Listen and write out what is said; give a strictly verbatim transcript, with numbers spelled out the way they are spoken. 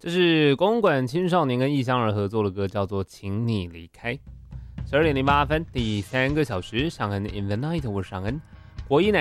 这是公馆青少年跟异乡儿合作的歌，叫做《请你离开》。十二点零八分，第三个小时，尚恩 in the night， 我是尚恩。国一男